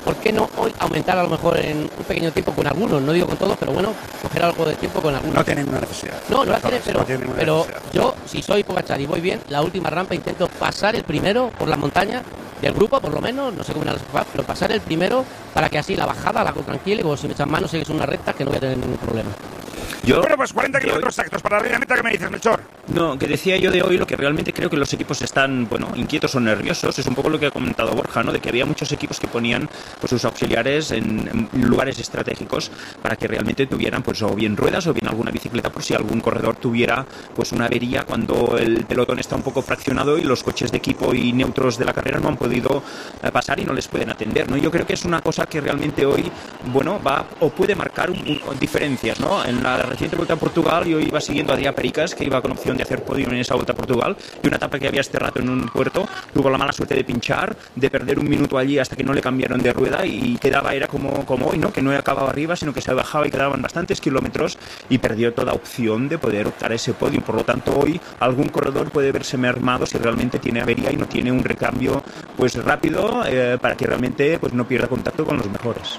¿por qué no hoy aumentar a lo mejor en un pequeño tiempo con algunos? No digo con todos, pero bueno, coger algo de tiempo con algunos. No tienen una necesidad. No la tienen, pero necesidad. Yo, si soy Pogačar y voy bien, la última rampa intento pasar el primero por la montaña del grupo, por lo menos, no sé cómo va, pero pasar el primero para que así la bajada la hago tranquila y como si me echan manos sé que es una recta que no voy a tener ningún problema. Bueno, pues 40 kilómetros exactos para la meta. ¿Qué me dices, Melchor? No, que decía yo de hoy, lo que realmente creo que los equipos están, inquietos o nerviosos, es un poco lo que ha comentado Borja, ¿no? De que había muchos equipos que ponían pues sus auxiliares en lugares estratégicos para que realmente tuvieran pues o bien ruedas o bien alguna bicicleta por si algún corredor tuviera pues una avería cuando el pelotón está un poco fraccionado y los coches de equipo y neutros de la carrera no han podido pasar y no les pueden atender, ¿no? Yo creo que es una cosa que realmente hoy, va o puede marcar diferencias, ¿no? En la reciente Vuelta a Portugal yo iba siguiendo a Adrià Pericas, que iba con opción de hacer podio en esa Vuelta a Portugal, y una etapa que había este rato en un puerto, tuvo la mala suerte de pinchar, de perder un minuto allí hasta que no le cambiaron de rueda y quedaba, era como hoy, ¿no? Que no acababa arriba, sino que se bajaba y quedaban bastantes kilómetros y perdió toda opción de poder optar a ese podio. Por lo tanto, hoy algún corredor puede verse mermado si realmente tiene avería y no tiene un recambio pues rápido para que realmente pues no pierda contacto con los mejores.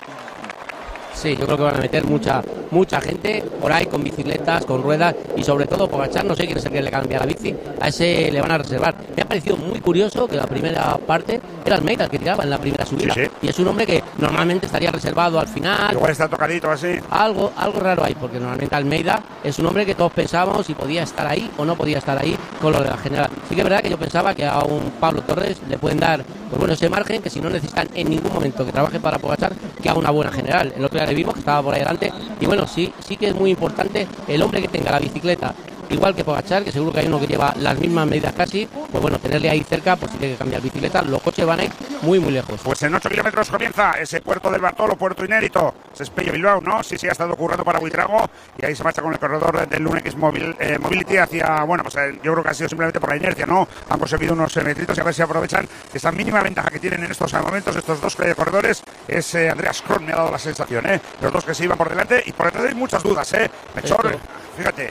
Sí, yo creo que van a meter mucha gente por ahí con bicicletas, con ruedas y sobre todo Pogačar, no sé quién es el que le cambia la bici, a ese le van a reservar. Me ha parecido muy curioso que la primera parte era Almeida el que tiraba en la primera subida. Sí. Y es un hombre que normalmente estaría reservado al final. Igual está tocadito así. Algo raro hay, porque normalmente Almeida es un hombre que todos pensábamos si podía estar ahí o no podía estar ahí con lo de la general. Sí que es verdad que yo pensaba que a un Pablo Torres le pueden dar ese margen, que si no necesitan en ningún momento que trabaje para Pogačar, que haga una buena general. El otro día le vimos que estaba por ahí delante y sí que es muy importante el hombre que tenga la bicicleta igual que Pogačar, que seguro que hay uno que lleva las mismas medidas casi, pues tenerle ahí cerca por si tiene que cambiar bicicleta. Los coches van a ir muy lejos. Pues en 8 kilómetros comienza ese puerto del Bartolo, puerto inédito, ese es Pello Bilbao, ¿no? Sí, ha estado currando para Buitrago y ahí se marcha con el corredor del Lunex Mobility hacia, yo creo que ha sido simplemente por la inercia, ¿no? Han conseguido unos metritos y a ver si aprovechan esa mínima ventaja que tienen en estos momentos estos dos corredores. Es Andreas Kron, me ha dado la sensación, los dos que se iban por delante y por detrás hay muchas dudas, Melchor, fíjate.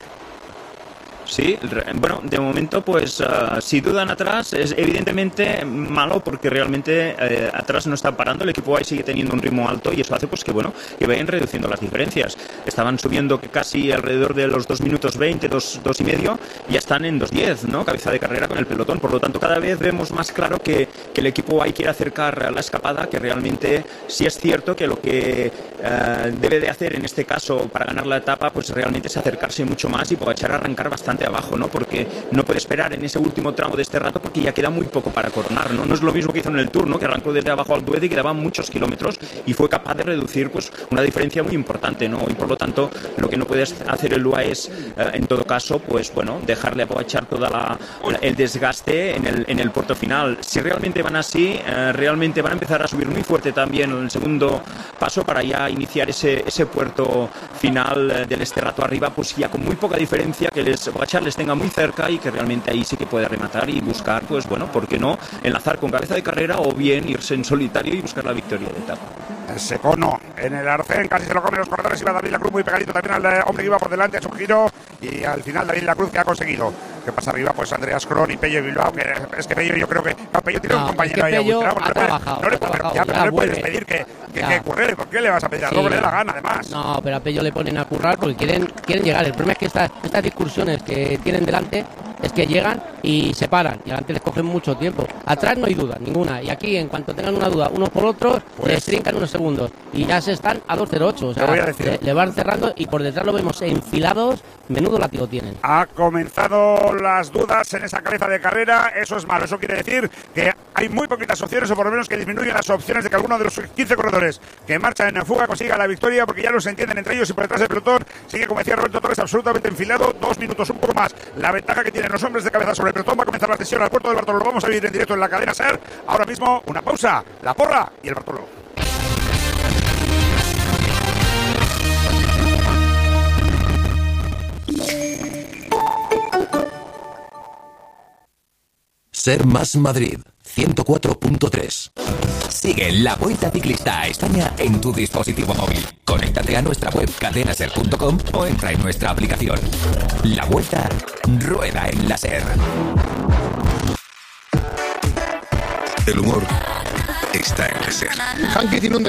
Sí, de momento pues si dudan atrás es evidentemente malo porque realmente atrás no están parando, el equipo ahí sigue teniendo un ritmo alto y eso hace pues que vayan reduciendo las diferencias. Estaban subiendo que casi alrededor de los 2 minutos 20, 2 y medio, y ya están en 2:10, ¿no? Cabeza de carrera con el pelotón. Por lo tanto, cada vez vemos más claro que el equipo ahí quiere acercar la escapada, que realmente sí es cierto que lo que debe de hacer en este caso para ganar la etapa pues realmente es acercarse mucho más y Pogačar arrancar bastante abajo, ¿no? Porque no puede esperar en ese último tramo de este rato porque ya queda muy poco para coronar, ¿no? No es lo mismo que hizo en el Tour, ¿no? Que arrancó desde abajo al Duede y quedaban muchos kilómetros y fue capaz de reducir pues una diferencia muy importante, ¿no? Y por lo tanto lo que no puede hacer el UAE es en todo caso pues dejarle a Pogačar toda el desgaste en el puerto final. Si realmente van así, realmente van a empezar a subir muy fuerte también en el segundo paso para ya iniciar ese puerto final del este rato arriba, pues ya con muy poca diferencia, que Pogačar les tenga muy cerca y que realmente ahí sí que puede rematar y buscar, pues ¿por qué no? Enlazar con cabeza de carrera o bien irse en solitario y buscar la victoria de etapa. Ese cono en el arcén casi se lo comen los corredores, iba David Lacruz muy pegadito también al hombre que iba por delante, ha hecho un giro y al final David Lacruz que ha conseguido. ¿Qué pasa arriba? Pues Andreas Kron y Pello Bilbao, que es que Pello yo creo que Pello tiene un compañero ahí a Buitrago, no le puedes pedir que correr, ¿por qué le vas a pedir? No le dé la gana además. No, pero a Pello le ponen a currar porque quieren llegar. El problema es que estas discursiones que tienen delante es que llegan y se paran y adelante les cogen mucho tiempo. Atrás no hay duda ninguna y aquí en cuanto tengan una duda unos por otros les trincan unos segundos y ya se están a 2:08, o sea, le van cerrando y por detrás lo vemos enfilados. Menudo látigo tienen. Ha comenzado las dudas en esa cabeza de carrera, eso es malo, eso quiere decir que hay muy poquitas opciones o por lo menos que disminuyen las opciones de que alguno de los 15 corredores que marchan en fuga consiga la victoria, porque ya no se entienden entre ellos y por detrás del pelotón sigue, como decía Roberto Torres, absolutamente enfilado, 2 minutos un poco más la ventaja que tienen los hombres de cabeza sobre el pelotón. Va a comenzar la sesión al puerto del Bartolo, lo vamos a vivir en directo en la cadena SER. Ahora mismo una pausa, la porra y el Bartolo. Ser Más Madrid 104.3. Sigue la Vuelta Ciclista a España en tu dispositivo móvil. Conéctate a nuestra web cadenaser.com o entra en nuestra aplicación. La Vuelta rueda en la SER. El humor está en la SER. Hanky tiene un